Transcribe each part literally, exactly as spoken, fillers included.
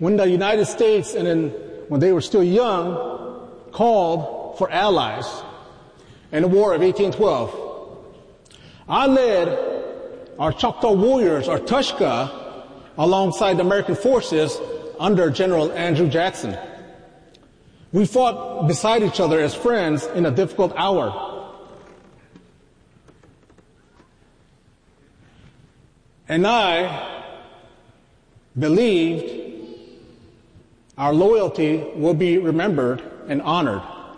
when the United States, and then when they were still young, called for allies in the War of eighteen twelve. I led our Choctaw Warriors, our Tushka, alongside the American forces under General Andrew Jackson. We fought beside each other as friends in a difficult hour. And I believed our loyalty will be remembered and honored.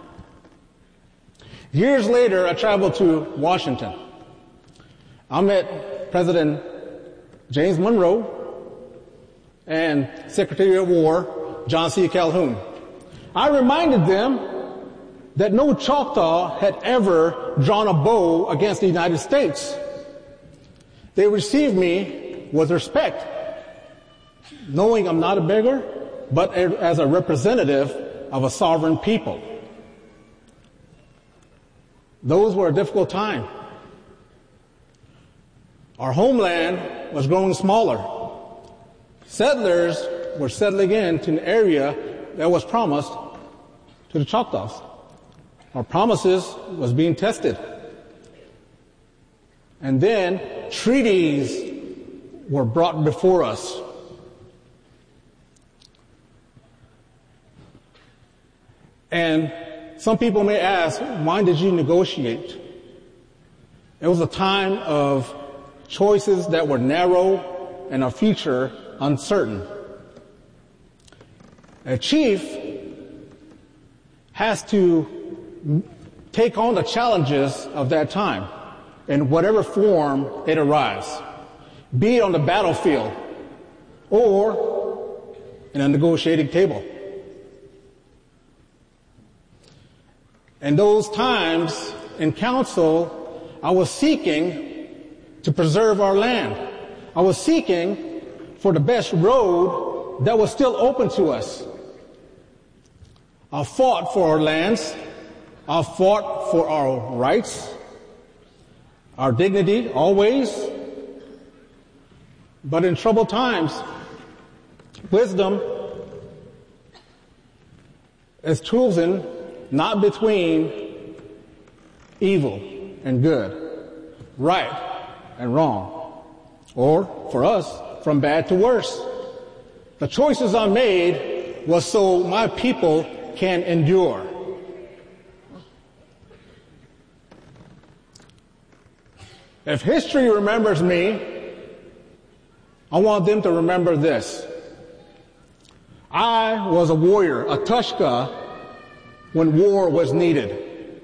Years later, I traveled to Washington. I met President James Monroe and Secretary of War John C. Calhoun. I reminded them that no Choctaw had ever drawn a bow against the United States. They received me with respect, knowing I'm not a beggar, but as a representative of a sovereign people. Those were a difficult time. Our homeland was growing smaller. Settlers were settling into an area that was promised to the Choctaws. Our promises was being tested. And then treaties were brought before us. And some people may ask, why did you negotiate? It was a time of choices that were narrow and a future uncertain. A chief has to take on the challenges of that time in whatever form it arrives, be it on the battlefield or in a negotiating table. In those times in council, I was seeking to preserve our land. I was seeking for the best road that was still open to us. I fought for our lands. I fought for our rights, our dignity, always. But in troubled times, wisdom is chosen not between evil and good, right and wrong, or, for us, from bad to worse. The choices I made was so my people can endure. If history remembers me, I want them to remember this. I was a warrior, a Tushka, when war was needed.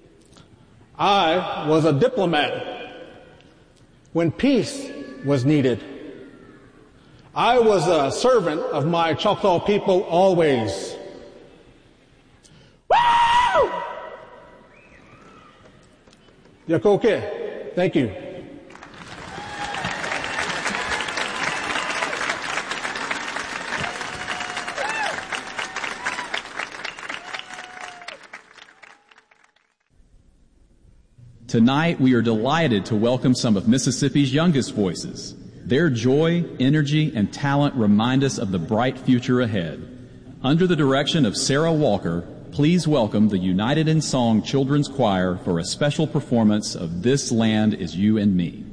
I was a diplomat when peace was needed. I was a servant of my Choctaw people always. Woo! Yakoke, thank you. Tonight, we are delighted to welcome some of Mississippi's youngest voices. Their joy, energy, and talent remind us of the bright future ahead. Under the direction of Sarah Walker, please welcome the United in Song Children's Choir for a special performance of This Land Is You and Me.